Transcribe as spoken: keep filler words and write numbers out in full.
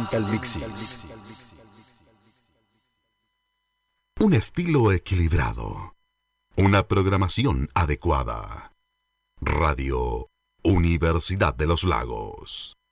Elemental Mixes. Un estilo equilibrado. Una programación adecuada. Radio Universidad de los Lagos.